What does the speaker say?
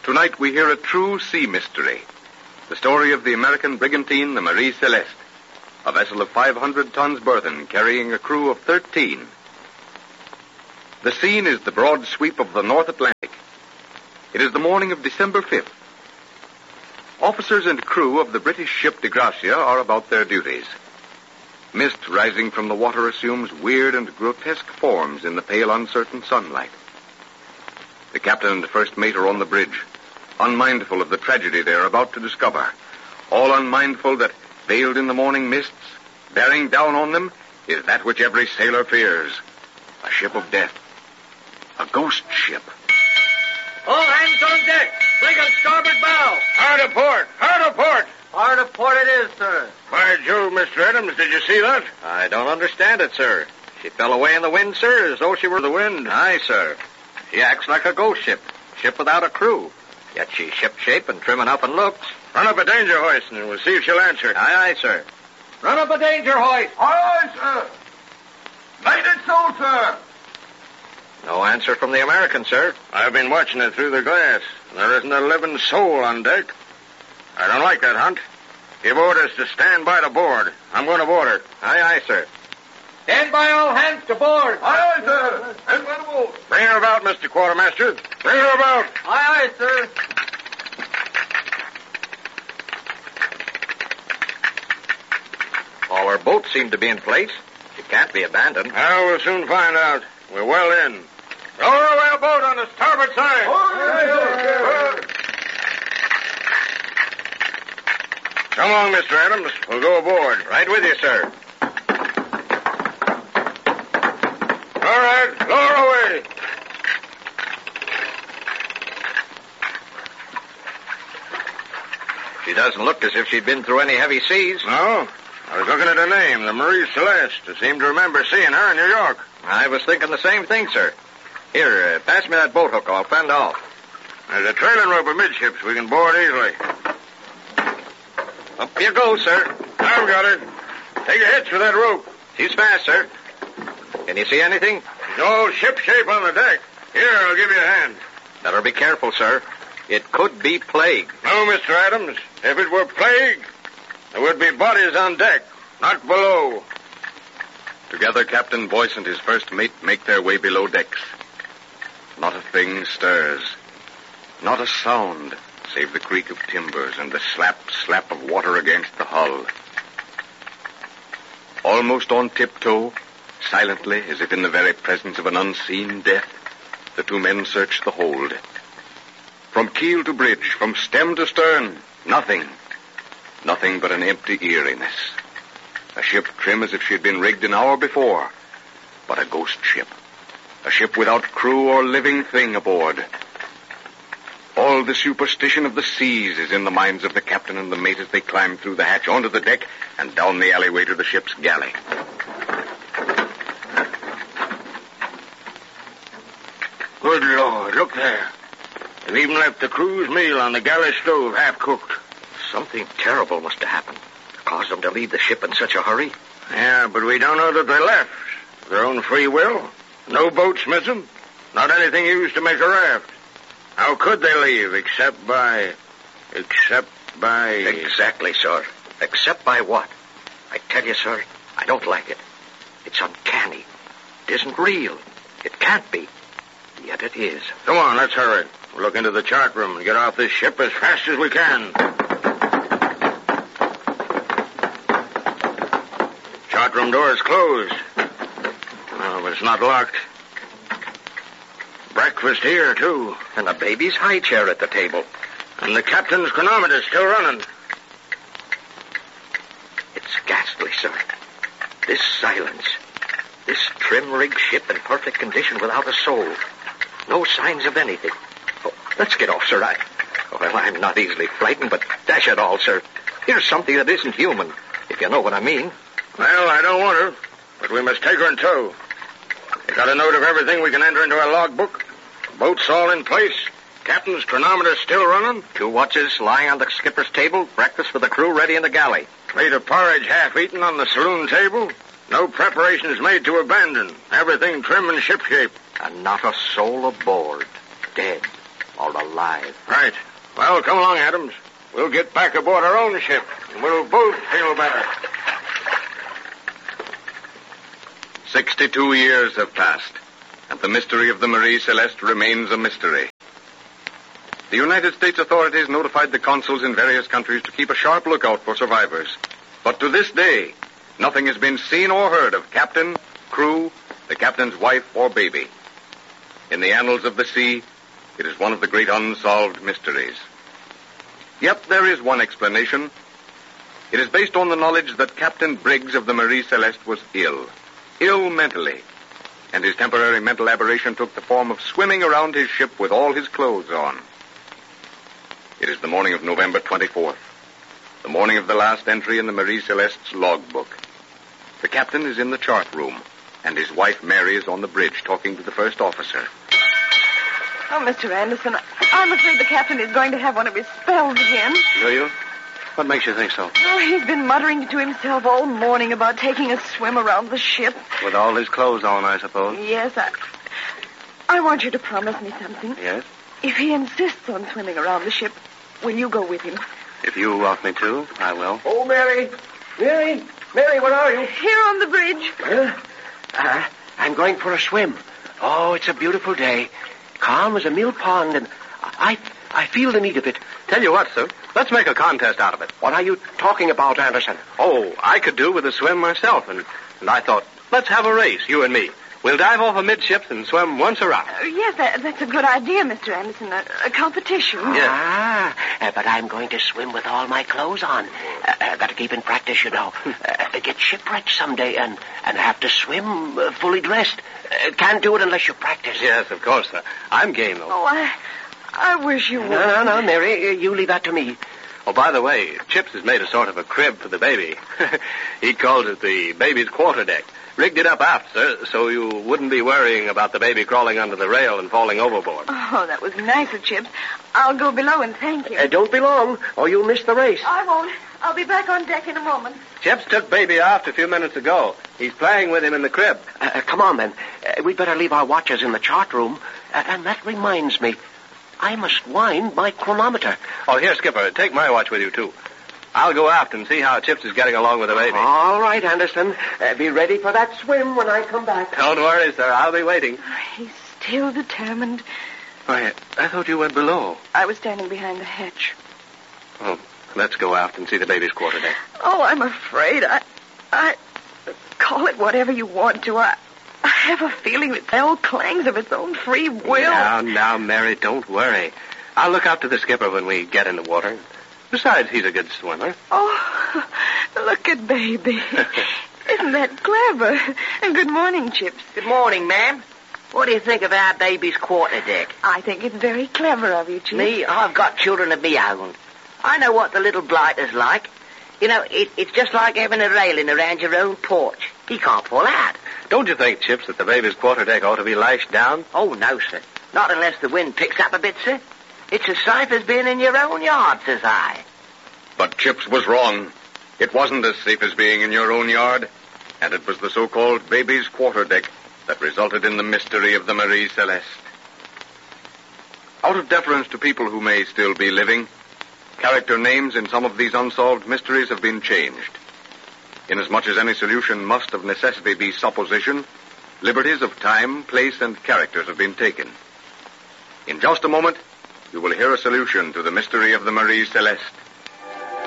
Tonight we hear a true sea mystery. The story of the American brigantine, the Marie Celeste, a vessel of 500 tons burthen carrying a crew of 13. The scene is the broad sweep of the North Atlantic. It is the morning of December 5th. Officers and crew of the British ship De Gracia are about their duties. Mist rising from the water assumes weird and grotesque forms in the pale, uncertain sunlight. The captain and first mate are on the bridge, unmindful of the tragedy they are about to discover, all unmindful that, veiled in the morning mists, bearing down on them, is that which every sailor fears, a ship of death, a ghost ship. All hands on deck! Brig on starboard bow! Hard aport! Hard aport! Hard aport it is, sir. By Jove, Mr. Adams, did you see that? I don't understand it, sir. She fell away in the wind, sir, as though she were the wind? Aye, sir. She acts like a ghost ship without a crew. Yet she's ship-shape and trim enough and looks. Run up a danger hoist and we'll see if she'll answer. Aye, sir. Run up a danger hoist. Aye, sir. Lighted so, sir. No answer from the American, sir. I've been watching it through the glass. There isn't a living soul on deck. I don't like that, Hunt. Give orders to stand by to board. I'm going to board her. Aye, sir. Stand by, all hands to board. Aye, sir. Stand by to board. Bring her about, Mr. Quartermaster. Bring her about. Aye, sir. All our boats seem to be in place. She can't be abandoned. Well, we'll soon find out. We're well in. Row away a boat on the starboard side. Come along, Mr. Adams. We'll go aboard. Right with you, sir. All right, lower away. She doesn't look as if she'd been through any heavy seas. No? I was looking at her name, the Marie Celeste. I seem to remember seeing her in New York. I was thinking the same thing, sir. Here, pass me that boat hook. I'll fend off. There's a trailing rope amidships. We can board easily. Up you go, sir. I've got her. Take a hitch with that rope. She's fast, sir. Can you see anything? She's all ship-shape on the deck. Here, I'll give you a hand. Better be careful, sir. It could be plague. No, Mr. Adams. If it were plague, there would be bodies on deck, not below. Together, Captain Boyce and his first mate make their way below decks. Not a thing stirs. Not a sound, save the creak of timbers and the slap of water against the hull. Almost on tiptoe, silently, as if in the very presence of an unseen death, the two men search the hold. From keel to bridge, from stem to stern, nothing. Nothing but an empty eeriness. A ship trim as if she had been rigged an hour before, but a ghost ship. A ship without crew or living thing aboard. All the superstition of the seas is in the minds of the captain and the mate as they climb through the hatch onto the deck and down the alleyway to the ship's galley. Good Lord, look there. They've even left the crew's meal on the galley stove half-cooked. Something terrible must have happened to cause them to leave the ship in such a hurry. Yeah, but we don't know that they left. Their own free will. No boats missing. Not anything used to make a raft. How could they leave except by... Exactly, sir. Except by what? I tell you, sir, I don't like it. It's uncanny. It isn't real. It can't be. Yet it is. Come on, let's hurry. We'll look into the chart room and get off this ship as fast as we can. Chart room door is closed. Oh, but it's not locked. Breakfast here, too. And the baby's high chair at the table. And the captain's chronometer's still running. It's ghastly, sir. This silence. This trim-rigged ship in perfect condition without a soul. No signs of anything. Oh, let's get off, sir. Well, I'm not easily frightened, but dash it all, sir. Here's something that isn't human, if you know what I mean. Well, I don't want her, but we must take her in tow. You got a note of everything we can enter into our logbook? Boats all in place? Captain's chronometer still running? 2 watches lying on the skipper's table. Breakfast for the crew ready in the galley. Plate of porridge half eaten on the saloon table. No preparations made to abandon. Everything trim and shipshape. And not a soul aboard. Dead or alive. alive. Right. Well, come along, Adams. We'll get back aboard our own ship, and we'll both feel better. 62 years have passed, and the mystery of the Marie Celeste remains a mystery. The United States authorities notified the consuls in various countries to keep a sharp lookout for survivors. But to this day, nothing has been seen or heard of captain, crew, the captain's wife, or baby. In the annals of the sea, it is one of the great unsolved mysteries. Yet there is one explanation. It is based on the knowledge that Captain Briggs of the Marie Celeste was ill mentally, and his temporary mental aberration took the form of swimming around his ship with all his clothes on. It is the morning of November 24th, the morning of the last entry in the Marie Celeste's logbook. The captain is in the chart room, and his wife Mary is on the bridge talking to the first officer. Oh, Mr. Anderson, I'm afraid the captain is going to have one of his spells again. Do you? What makes you think so? Oh, he's been muttering to himself all morning about taking a swim around the ship. With all his clothes on, I suppose. Yes, I want you to promise me something. Yes? If he insists on swimming around the ship, will you go with him? If you want me to, I will. Oh, Mary! Mary! Mary, where are you? Here on the bridge. I'm going for a swim. Oh, it's a beautiful day. Calm as a mill pond, and I feel the need of it. Tell you what, sir. Let's make a contest out of it. What are you talking about, Anderson? Oh, I could do with a swim myself, and I thought, let's have a race, you and me. We'll dive off amidships and swim once around. Yes, that's a good idea, Mr. Anderson. A competition. Yes. But I'm going to swim with all my clothes on. Got to keep in practice, you know. Get shipwrecked someday and have to swim fully dressed. Can't do it unless you practice. Yes, of course, sir. I'm game, though. Oh, I wish you would. No, Mary, you leave that to me. Oh, by the way, Chips has made a sort of a crib for the baby. He calls it the baby's quarterdeck. Rigged it up aft, sir, so you wouldn't be worrying about the baby crawling under the rail and falling overboard. Oh, that was nice of Chips. I'll go below and thank you. Don't be long, or you'll miss the race. I won't. I'll be back on deck in a moment. Chips took baby aft a few minutes ago. He's playing with him in the crib. Come on, then. We'd better leave our watches in the chart room. And that reminds me, I must wind my chronometer. Oh, here, Skipper, take my watch with you, too. I'll go aft and see how Chips is getting along with the baby. All right, Anderson. Be ready for that swim when I come back. Don't worry, sir. I'll be waiting. He's still determined. Why, I thought you went below. I was standing behind the hatch. Oh, let's go aft and see the baby's quarterdeck. Oh, I'm afraid. I call it whatever you want to. I have a feeling that hell clangs of its own free will. Now, Mary, don't worry. I'll look out to the skipper when we get in the water. Besides, he's a good swimmer. Oh, look at baby. Isn't that clever? And good morning, Chips. Good morning, ma'am. What do you think of our baby's quarterdeck? I think it's very clever of you, Chips. Me? I've got children of my own. I know what the little blighter's like. You know, it's just like having a railing around your own porch. He can't pull out. Don't you think, Chips, that the baby's quarterdeck ought to be lashed down? Oh, no, sir. Not unless the wind picks up a bit, sir. It's as safe as being in your own yard, says I. But Chips was wrong. It wasn't as safe as being in your own yard, and it was the so-called baby's quarterdeck that resulted in the mystery of the Marie Celeste. Out of deference to people who may still be living, character names in some of these unsolved mysteries have been changed. Inasmuch as any solution must of necessity be supposition, liberties of time, place, and characters have been taken. In just a moment, you will hear a solution to the mystery of the Marie Celeste.